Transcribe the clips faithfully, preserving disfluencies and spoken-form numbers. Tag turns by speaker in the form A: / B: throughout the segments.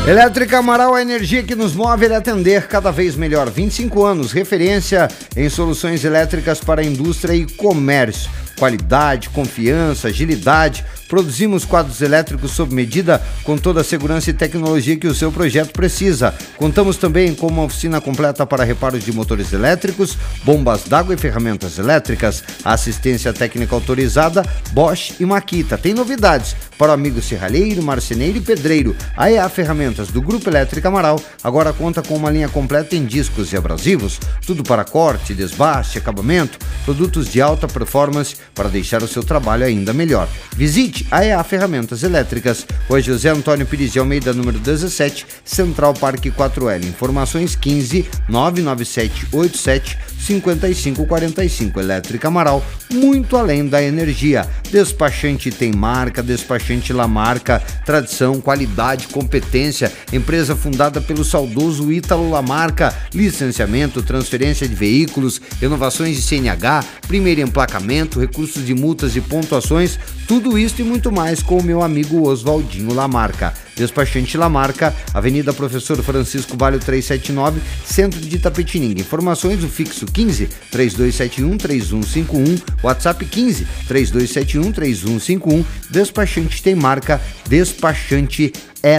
A: Elétrica Amaral, a energia que nos move é atender cada vez melhor. vinte e cinco anos, referência em soluções elétricas para a indústria e comércio. Qualidade, confiança, agilidade. Produzimos quadros elétricos sob medida com toda a segurança e tecnologia que o seu projeto precisa. Contamos também com uma oficina completa para reparos de motores elétricos, bombas d'água e ferramentas elétricas. Assistência técnica autorizada, Bosch e Makita. Tem novidades para o amigo serralheiro, marceneiro e pedreiro. A E A Ferramentas do Grupo Elétrica Amaral agora conta com uma linha completa em discos e abrasivos, tudo para corte, desbaste, acabamento, produtos de alta performance para deixar o seu trabalho ainda melhor. Visite a E A Ferramentas Elétricas, Rua José Antônio Pires de Almeida, número dezessete, Central Parque quatro L. Informações quinze, nove nove sete oito sete, cinco cinco quatro cinco. Elétrica Amaral, muito além da energia. Despachante tem marca, Despachante Lamarca, tradição, qualidade, competência. Empresa fundada pelo saudoso Ítalo Lamarca. Licenciamento, transferência de veículos, renovações de C N H, primeiro emplacamento, recursos de multas e pontuações, tudo isso e muito mais com o meu amigo Oswaldinho Lamarca. Despachante Lamarca, Avenida Professor Francisco Valho trezentos e setenta e nove, Centro de Itapetininga. Informações, o fixo quinze, três dois sete um, três um cinco um, WhatsApp quinze, três dois sete um, três um cinco um. Despachante tem marca, Despachante é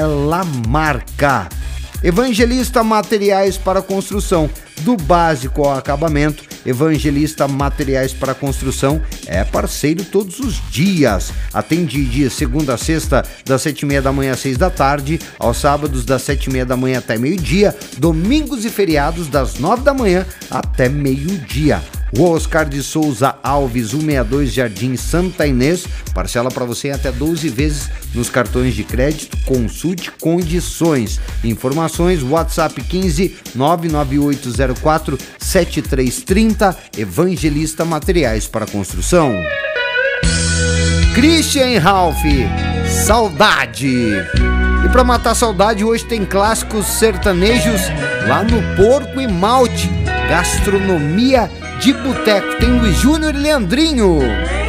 A: Lamarca. Evangelista Materiais para Construção, do básico ao acabamento. Evangelista Materiais para Construção é parceiro todos os dias. Atende de segunda a sexta, das sete e meia da manhã às seis da tarde, aos sábados das sete e meia da manhã até meio-dia, domingos e feriados das nove da manhã até meio-dia. Rua Oscar de Souza Alves, cento e sessenta e dois, Jardim Santa Inês. Parcela para você em até doze vezes nos cartões de crédito. Consulte condições. Informações, WhatsApp quinze, nove nove oito zero quatro, sete três três zero. Evangelista Materiais para Construção. Christian Ralph, Saudade. E para matar a saudade, hoje tem clássicos sertanejos lá no Porco e Malte. Gastronomia de boteco. Tem Luiz Júnior e Leandrinho.